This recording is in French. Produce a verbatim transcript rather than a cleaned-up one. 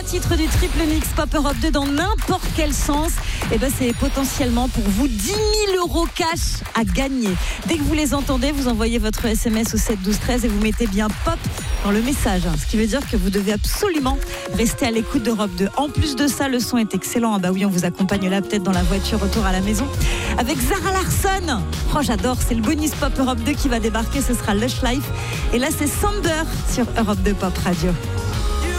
titres du triple mix Pop Europe deux dans n'importe quel sens, et ben c'est potentiellement pour vous dix mille euros cash à gagner. Dès que vous les entendez, vous envoyez votre S M S au sept douze treize et vous mettez bien pop dans le message. Ce qui veut dire que vous devez absolument rester à l'écoute d'Europe deux. En plus de ça, le son est excellent. Ah bah oui, on vous accompagne là peut-être dans la voiture retour à la maison avec Zara Larsson. Oh, j'adore, c'est le bonus Pop Europe deux qui va débarquer. Ce sera Lush Life. Et là, c'est Sander sur Europe deux Pop Radio.